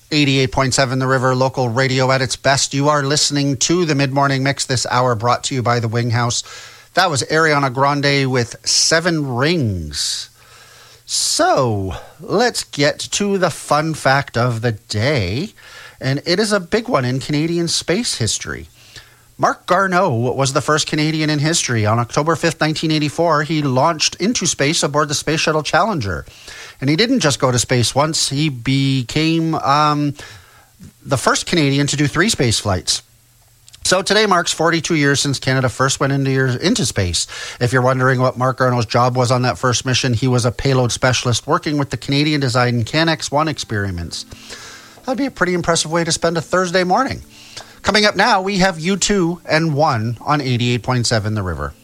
88.7 The River, local radio at its best. You are listening to the Mid-Morning Mix this hour, brought to you by the Wing House. That was Ariana Grande with 7 Rings. So, let's get to the fun fact of the day. And it is a big one in Canadian space history. Marc Garneau was the first Canadian in history. On October 5th, 1984, he launched into space aboard the Space Shuttle Challenger. And he didn't just go to space once. He became the first Canadian to do 3 space flights. So today marks 42 years since Canada first went into space. If you're wondering what Marc Garneau's job was on that first mission, he was a payload specialist working with the Canadian-designed CanX-1 experiments. That'd be a pretty impressive way to spend a Thursday morning. Coming up now, we have U2 and 1 on 88.7 The River.